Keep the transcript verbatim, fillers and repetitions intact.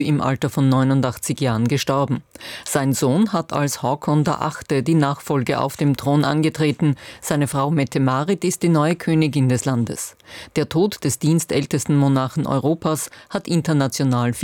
im Alter von neunundachtzig Jahren gestorben. Sein Sohn hat als Håkon der Achte die Nachfolge auf dem Thron angetreten. Seine Frau Mette-Marit ist die neue Königin des Landes. Der Tod des dienstältesten Monarchen Europas hat international